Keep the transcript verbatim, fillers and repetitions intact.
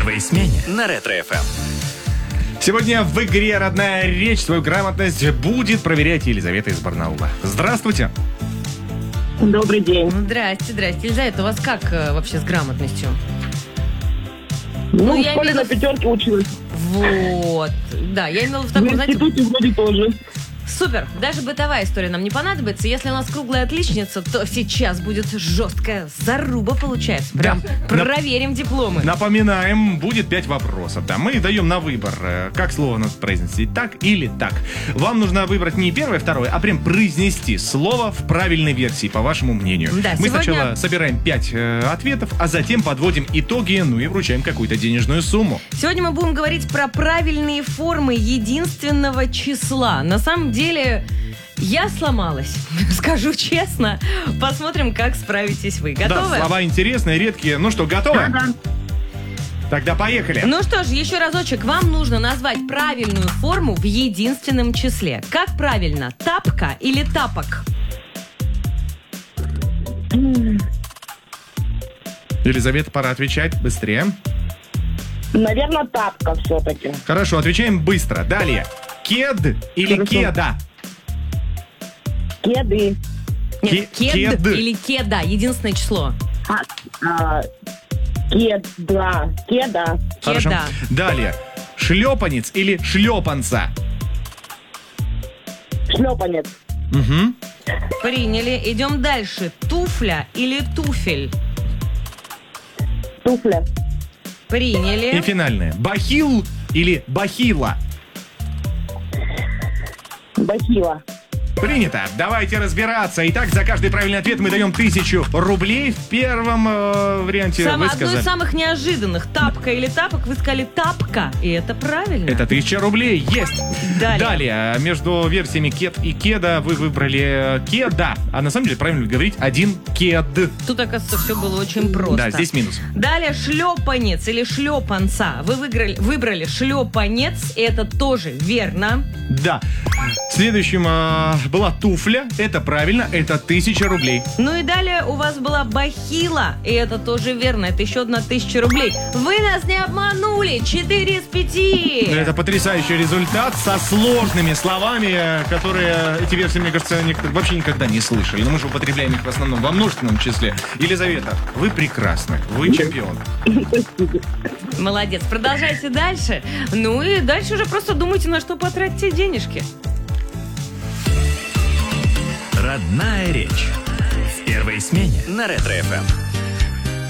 первой смене на Ретро-эф эм. Сегодня в игре «Родная речь» свою грамотность будет проверять Елизавета из Барнаула. Здравствуйте. Добрый день. Здрасте, здрасте. Елизавета, у вас как э, вообще с грамотностью? Ну, Ну, в я школе имела на в- пятерке училась. Вот. Да, я имела в В таком, знаете, институте вроде тоже. супер. Даже бытовая история нам не понадобится. Если у нас круглая отличница, то сейчас будет жесткая заруба, получается. Прям Да. проверим дипломы. Напоминаем, будет пять вопросов. Да, мы даем на выбор, э, как слово надо произнести, так или так. Вам нужно выбрать не первое, второе, а прям произнести слово в правильной версии, по вашему мнению. Да, мы сегодня- сначала собираем пять э, ответов, а затем подводим итоги, ну и вручаем какую-то денежную сумму. Сегодня мы будем говорить про правильные формы единственного числа. На самом деле, я сломалась. Скажу честно. Посмотрим, как справитесь вы. Готовы? Да, слова интересные, редкие. Ну что, готовы? Ага. Тогда поехали. Ну что ж, еще разочек. Вам нужно назвать правильную форму в единственном числе. Как правильно? Тапка или тапок? Елизавета, пора отвечать быстрее. Наверное, тапка все-таки. Хорошо, отвечаем быстро. Далее. Кед или Хорошо. кеда? Кеды. Нет, Ке- кед, кед. или кеда. Единственное число. А, а, кеда. Кеда. Хорошо. Кеда. Далее. Шлепанец или шлепанца? Шлепанец. Угу. Приняли. Идем дальше. Туфля или туфель? Туфля. И Приняли. финальное. Бахил или бахила? Бахила. Принято. Давайте разбираться. Итак, за каждый правильный ответ мы даем тысячу рублей. В первом э, варианте Сам- вы одно сказали. из самых неожиданных. Тапка или тапок, вы сказали тапка. И это правильно. Это тысяча рублей. Есть. Далее. Далее. Между версиями кед и кеда вы выбрали э, кеда. А на самом деле правильно говорить один кед. Тут, оказывается, все было очень просто. Да, здесь минус. Далее шлепанец или шлепанца. Вы выиграли, выбрали шлепанец, и это тоже верно. Да. Следующим э, была туфля. Это правильно. Это тысяча рублей. Ну и далее у вас была бахила, и это тоже верно. Это еще одна тысяча рублей. Вы нас не обманули. Четыре из пяти. Это потрясающий результат со сложными словами, э, которые эти версии, мне кажется, некоторые вообще никогда не слышали. Но мы же употребляем их в основном во множественном числе. Елизавета, вы прекрасны. Вы чемпион. Молодец. Продолжайте дальше. Ну и дальше уже просто думайте, на что потратите денежки. Родная речь. В первой смене на Ретро-эф эм.